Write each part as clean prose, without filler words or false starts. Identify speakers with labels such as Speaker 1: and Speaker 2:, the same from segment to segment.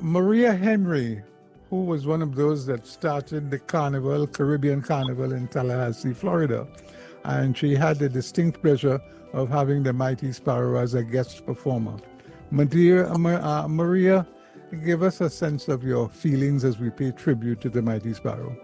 Speaker 1: Maria Henry, who was one of those that started the carnival, Caribbean Carnival in Tallahassee, Florida. And she had the distinct pleasure of having the Mighty Sparrow as a guest performer. Maria, give us a sense of your feelings as we pay tribute to the Mighty Sparrow.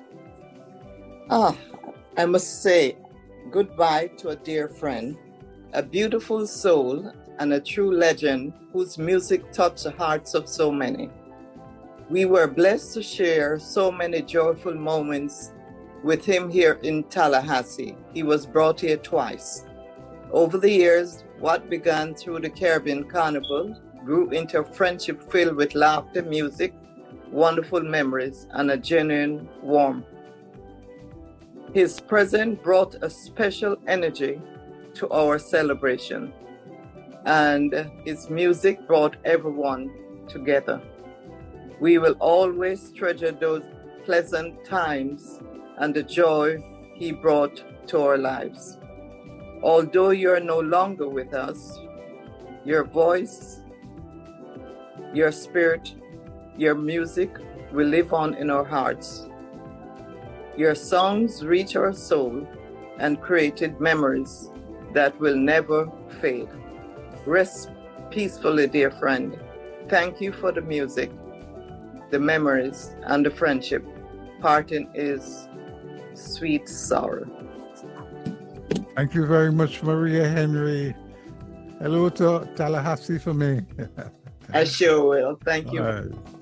Speaker 2: I must say goodbye to a dear friend, a beautiful soul, and a true legend whose music touched the hearts of so many. We were blessed to share so many joyful moments with him here in Tallahassee. He was brought here twice. Over the years, what began through the Caribbean Carnival grew into a friendship filled with laughter, music, wonderful memories, and a genuine warmth. His presence brought a special energy to our celebration, and his music brought everyone together. We will always treasure those pleasant times and the joy he brought to our lives. Although you're no longer with us, your voice, your spirit, your music will live on in our hearts. Your songs reach our soul and created memories that will never fade. Rest peacefully, dear friend. Thank you for the music, the memories, and the friendship. Parting is sweet sorrow.
Speaker 1: Thank you very much, Maria Henry. Hello to Tallahassee for me.
Speaker 2: I sure will. Thank you.
Speaker 1: All right.